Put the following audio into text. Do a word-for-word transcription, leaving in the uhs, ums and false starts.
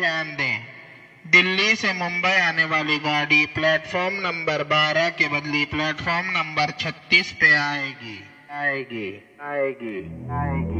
ध्यान दें, दिल्ली से मुंबई आने वाली गाड़ी प्लेटफॉर्म नंबर बारह के बदले प्लेटफॉर्म नंबर छत्तीस पे आएगी आएगी आएगी आएगी